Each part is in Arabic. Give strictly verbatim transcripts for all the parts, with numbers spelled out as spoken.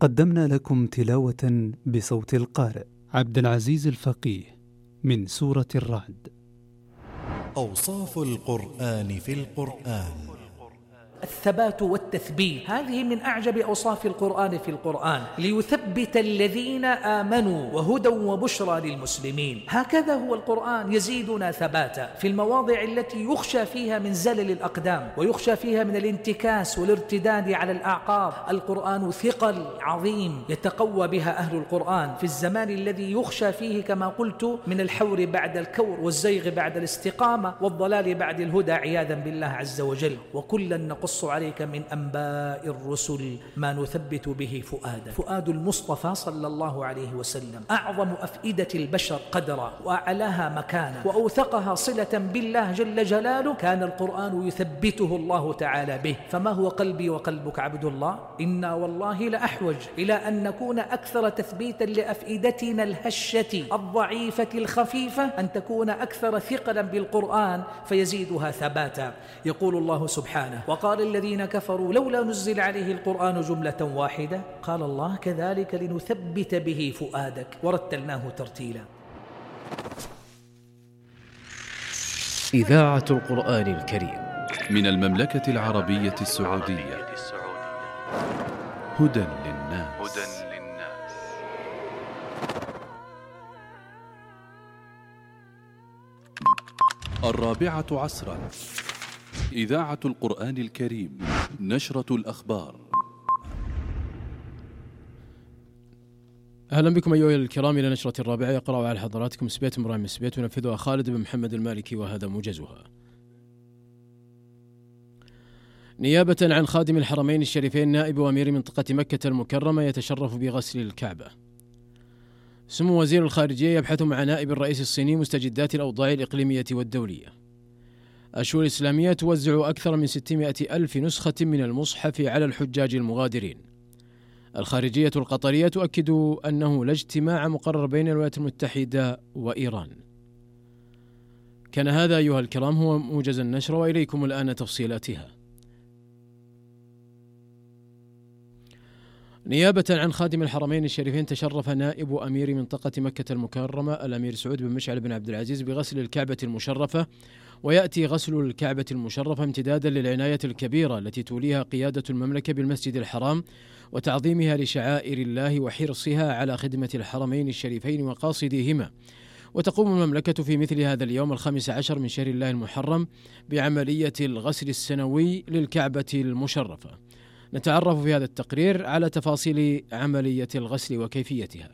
قدمنا لكم تلاوة بصوت القارئ عبد العزيز الفقيه من سورة الرعد. أوصاف القرآن في القرآن. الثبات والتثبيت، هذه من أعجب أوصاف القرآن في القرآن، ليثبت الذين آمنوا وهدى وبشرى للمسلمين. هكذا هو القرآن، يزيدنا ثباتا في المواضع التي يخشى فيها من زلل الأقدام ويخشى فيها من الانتكاس والارتداد على الأعقاب. القرآن ثقل عظيم يتقوى بها أهل القرآن في الزمان الذي يخشى فيه كما قلت من الحور بعد الكور والزيغ بعد الاستقامة والضلال بعد الهدى عياذا بالله عز وجل. وكلا نقص عليك من أنباء الرسل ما نثبت به فؤادا. فؤاد المصطفى صلى الله عليه وسلم أعظم أفئدة البشر قدرا وأعلاها مكانا وأوثقها صلة بالله جل جلاله. كان القرآن يثبته الله تعالى به. فما هو قلبي وقلبك عبد الله؟ إنا والله لأحوج إلى أن نكون أكثر تثبيتا لأفئدتنا الهشة الضعيفة الخفيفة، أن تكون أكثر ثقلا بالقرآن فيزيدها ثباتا. يقول الله سبحانه: وقال الذين كفروا لولا نزل عليه القرآن جملة واحدة. قال الله: كذلك لنثبت به فؤادك ورتلناه ترتيلا. إذاعة القرآن الكريم من المملكة العربية السعودية. هدى للناس. الرابعة عصرا. إذاعة القرآن الكريم. نشرة الأخبار. أهلا بكم أيها الكرام إلى نشرة الرابعة. يقرأ على حضراتكم سبيت إبراهيم سبيت ونفذها خالد بن محمد المالكي، وهذا موجزها. نيابة عن خادم الحرمين الشريفين نائب وأمير منطقة مكة المكرمة يتشرف بغسل الكعبة. سمو وزير الخارجية يبحث مع نائب الرئيس الصيني مستجدات الأوضاع الإقليمية والدولية. الشؤون الإسلامية توزع أكثر من ستمائة ألف نسخة من المصحف على الحجاج المغادرين. الخارجية القطرية تؤكد أنه لا اجتماع مقرر بين الولايات المتحدة وإيران. كان هذا أيها الكرام هو موجز النشر، وإليكم الآن تفصيلاتها. نيابة عن خادم الحرمين الشريفين تشرف نائب أمير منطقة مكة المكرمة الأمير سعود بن مشعل بن عبد العزيز بغسل الكعبة المشرفة. ويأتي غسل الكعبة المشرفة امتدادا للعناية الكبيرة التي توليها قيادة المملكة بالمسجد الحرام وتعظيمها لشعائر الله وحرصها على خدمة الحرمين الشريفين وقاصديهما. وتقوم المملكة في مثل هذا اليوم الخامس عشر من شهر الله المحرم بعملية الغسل السنوي للكعبة المشرفة. نتعرف في هذا التقرير على تفاصيل عملية الغسل وكيفيتها.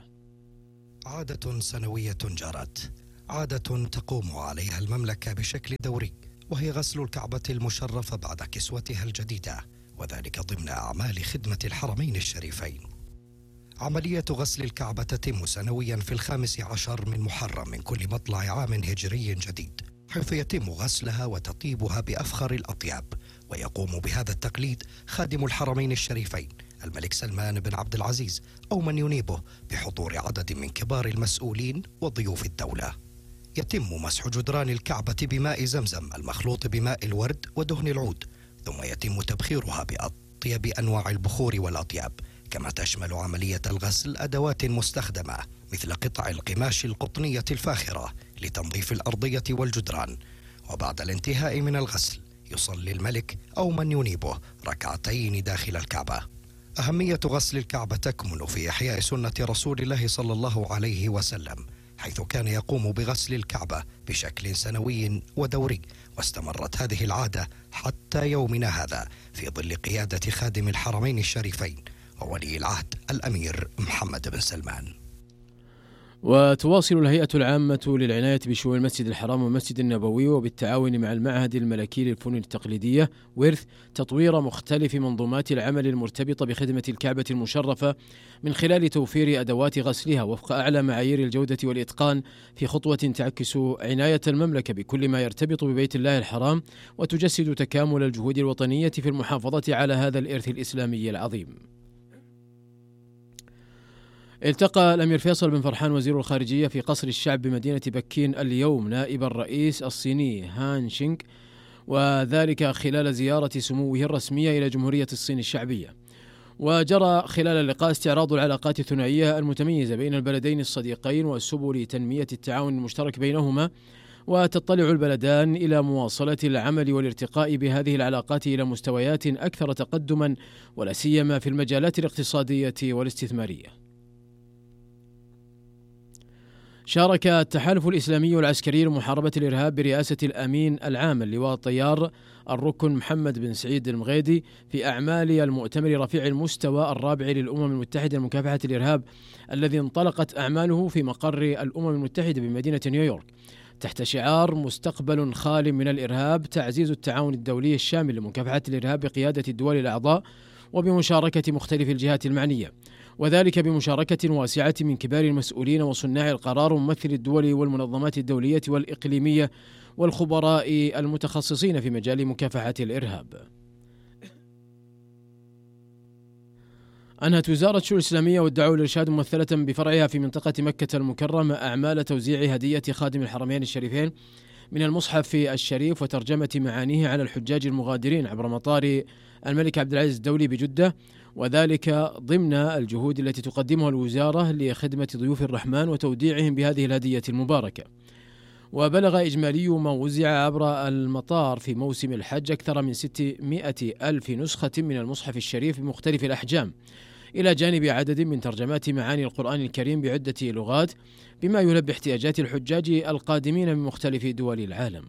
عادة سنوية جرت، عادة تقوم عليها المملكة بشكل دوري، وهي غسل الكعبة المشرفة بعد كسوتها الجديدة، وذلك ضمن أعمال خدمة الحرمين الشريفين. عملية غسل الكعبة تتم سنويا في الخامس عشر من محرم من كل مطلع عام هجري جديد، حيث يتم غسلها وتطيبها بأفخر الأطياب. ويقوم بهذا التقليد خادم الحرمين الشريفين الملك سلمان بن عبد العزيز أو من ينيبه بحضور عدد من كبار المسؤولين وضيوف الدولة. يتم مسح جدران الكعبة بماء زمزم المخلوط بماء الورد ودهن العود، ثم يتم تبخيرها بأطيب أنواع البخور والأطياب. كما تشمل عملية الغسل أدوات مستخدمة مثل قطع القماش القطنية الفاخرة لتنظيف الأرضية والجدران. وبعد الانتهاء من الغسل يصلي الملك أو من ينيبه ركعتين داخل الكعبة. أهمية غسل الكعبة تكمن في إحياء سنة رسول الله صلى الله عليه وسلم، حيث كان يقوم بغسل الكعبة بشكل سنوي ودوري، واستمرت هذه العادة حتى يومنا هذا في ظل قيادة خادم الحرمين الشريفين وولي العهد الأمير محمد بن سلمان. وتواصل الهيئة العامة للعناية بشؤون المسجد الحرام والمسجد النبوي وبالتعاون مع المعهد الملكي للفنون التقليدية ورث تطوير مختلف منظومات العمل المرتبطة بخدمة الكعبة المشرفة من خلال توفير أدوات غسلها وفق أعلى معايير الجودة والإتقان، في خطوة تعكس عناية المملكة بكل ما يرتبط ببيت الله الحرام وتجسد تكامل الجهود الوطنية في المحافظة على هذا الإرث الإسلامي العظيم. التقى الأمير فيصل بن فرحان وزير الخارجية في قصر الشعب بمدينة بكين اليوم نائب الرئيس الصيني هان شينغ، وذلك خلال زيارة سموه الرسمية إلى جمهورية الصين الشعبية. وجرى خلال اللقاء استعراض العلاقات الثنائية المتميزة بين البلدين الصديقين وسبل تنمية التعاون المشترك بينهما، وتطلع البلدان إلى مواصلة العمل والارتقاء بهذه العلاقات إلى مستويات أكثر تقدما، ولا سيما في المجالات الاقتصادية والاستثمارية. شارك التحالف الإسلامي والعسكري لمحاربة الإرهاب برئاسة الأمين العام اللواء الطيار الركن محمد بن سعيد المغيدي في أعمال المؤتمر رفيع المستوى الرابع للأمم المتحدة لمكافحة الإرهاب، الذي انطلقت أعماله في مقر الأمم المتحدة بمدينة نيويورك تحت شعار مستقبل خال من الإرهاب، تعزيز التعاون الدولي الشامل لمكافحة الإرهاب بقيادة الدول الأعضاء وبمشاركة مختلف الجهات المعنية، وذلك بمشاركة واسعة من كبار المسؤولين وصناع القرار وممثلي الدول والمنظمات الدولية والإقليمية والخبراء المتخصصين في مجال مكافحة الإرهاب. أنهت وزارة الشؤون الإسلامية والدعوة والإرشاد ممثلة بفرعها في منطقة مكة المكرمة أعمال توزيع هدية خادم الحرمين الشريفين من المصحف الشريف وترجمة معانيه على الحجاج المغادرين عبر مطار الملك عبد العزيز الدولي بجدة، وذلك ضمن الجهود التي تقدمها الوزارة لخدمة ضيوف الرحمن وتوديعهم بهذه الهدية المباركة. وبلغ إجمالي ما وزع عبر المطار في موسم الحج أكثر من ستمائة ألف نسخة من المصحف الشريف بمختلف الأحجام، إلى جانب عدد من ترجمات معاني القرآن الكريم بعدة لغات، بما يلبي احتياجات الحجاج القادمين من مختلف دول العالم.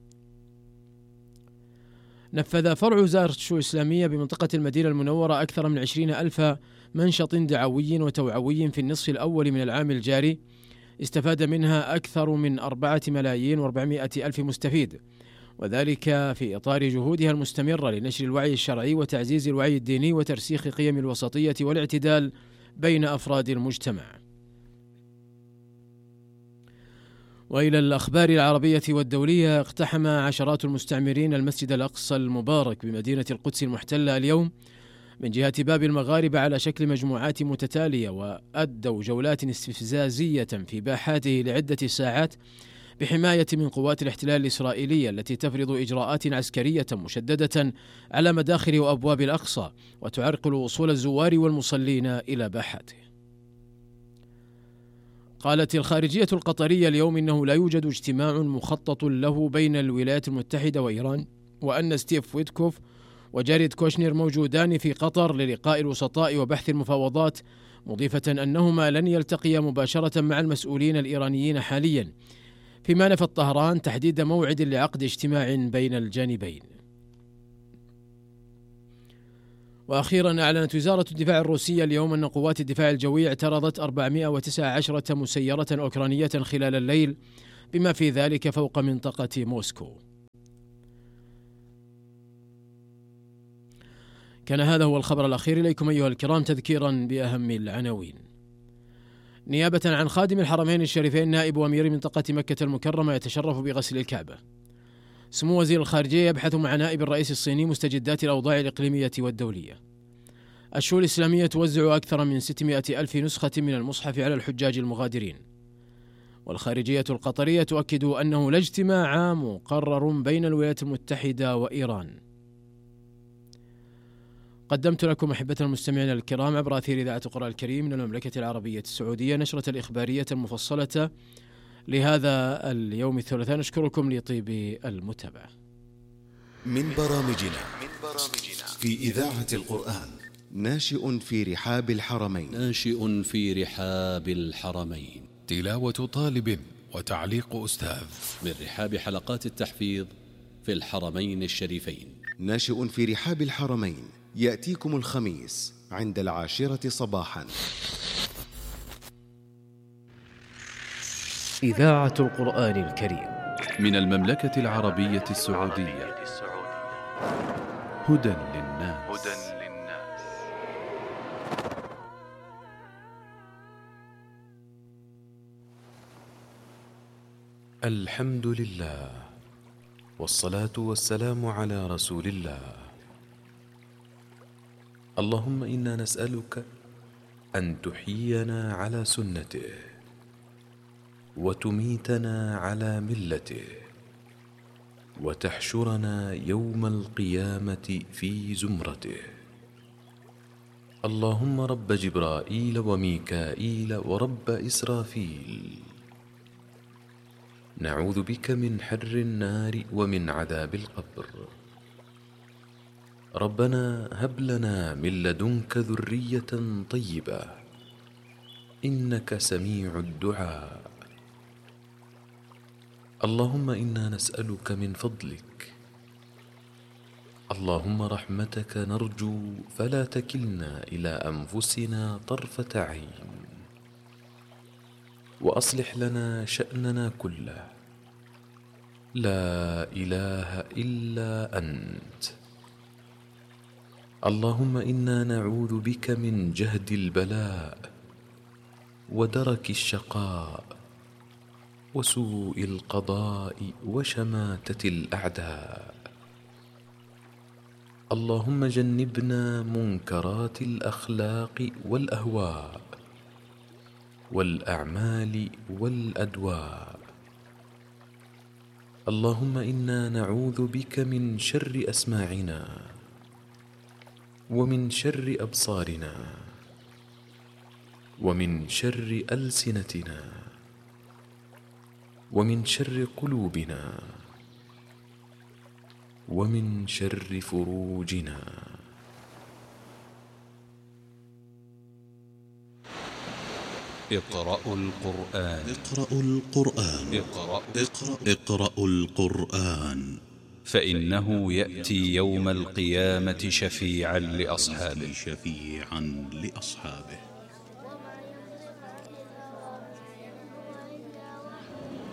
نفذ فرع وزارة الشؤون الإسلامية بمنطقة المدينة المنورة أكثر من عشرين ألف منشط دعوي وتوعوي في النصف الأول من العام الجاري، استفاد منها أكثر من أربعة ملايين وأربعمائة ألف مستفيد، وذلك في إطار جهودها المستمرة لنشر الوعي الشرعي وتعزيز الوعي الديني وترسيخ قيم الوسطية والاعتدال بين أفراد المجتمع. وإلى الأخبار العربية والدولية، اقتحم عشرات المستعمرين المسجد الأقصى المبارك بمدينة القدس المحتلة اليوم من جهة باب المغاربة على شكل مجموعات متتالية، وأدوا جولات استفزازية في باحاته لعدة ساعات بحماية من قوات الاحتلال الإسرائيلية التي تفرض إجراءات عسكرية مشددة على مداخل وأبواب الأقصى وتعرقل وصول الزوار والمصلين إلى باحاته. قالت الخارجية القطرية اليوم إنه لا يوجد اجتماع مخطط له بين الولايات المتحدة وإيران، وأن ستيف ويتكوف وجاريد كوشنر موجودان في قطر للقاء الوسطاء وبحث المفاوضات، مضيفة أنهما لن يلتقيا مباشرة مع المسؤولين الإيرانيين حاليا، فيما نفت طهران تحديد موعد لعقد اجتماع بين الجانبين. وأخيرا، أعلنت وزارة الدفاع الروسية اليوم أن قوات الدفاع الجوي اعترضت أربعمائة وتسعة عشرة مسيرة أوكرانية خلال الليل، بما في ذلك فوق منطقة موسكو. كان هذا هو الخبر الأخير. إليكم أيها الكرام تذكيرا بأهم العناوين. نيابة عن خادم الحرمين الشريفين نائب أمير منطقة مكة المكرمة يتشرف بغسل الكعبة. سمو وزير الخارجية يبحث مع نائب الرئيس الصيني مستجدات الأوضاع الإقليمية والدولية. الشؤون الإسلامية توزع أكثر من ستمائة ألف نسخة من المصحف على الحجاج المغادرين. والخارجية القطرية تؤكد أنه لا اجتماع مقرر بين الولايات المتحدة وإيران. قدمت لكم أحبتنا المستمعين الكرام عبر أثير إذاعة القرآن الكريم من المملكة العربية السعودية نشرة الإخبارية المفصلة لهذا اليوم الثلاثاء. نشكركم لطيب المتابعة. من برامجنا في إذاعة القرآن ناشئ في رحاب الحرمين ناشئ في رحاب الحرمين تلاوة طالب وتعليق أستاذ من رحاب حلقات التحفيظ في الحرمين الشريفين. ناشئ في رحاب الحرمين يأتيكم الخميس عند العاشرة صباحا. إذاعة القرآن الكريم من المملكة العربية السعودية. هدى للناس. الحمد لله والصلاة والسلام على رسول الله. اللهم إنا نسألك أن تحيينا على سنته وتميتنا على ملته وتحشرنا يوم القيامة في زمرته. اللهم رب جبرائيل وميكائيل ورب إسرافيل، نعوذ بك من حر النار ومن عذاب القبر. ربنا هب لنا من لدنك ذرية طيبة إنك سميع الدعاء. اللهم إنا نسألك من فضلك، اللهم رحمتك نرجو فلا تكلنا إلى أنفسنا طرفة عين، وأصلح لنا شأننا كله، لا إله إلا أنت. اللهم إنا نعوذ بك من جهد البلاء ودرك الشقاء وسوء القضاء وشماتة الأعداء. اللهم جنبنا منكرات الأخلاق والأهواء والأعمال والأدواء. اللهم إنا نعوذ بك من شر أسماعنا ومن شر أبصارنا ومن شر ألسنتنا ومن شر قلوبنا ومن شر فروجنا. اقرأوا القرآن. اقرأوا القرآن. اقرأ اقرأ اقرأوا القرآن، فإنه يأتي يوم القيامة شفيعا لأصحابه شفيعا لأصحابه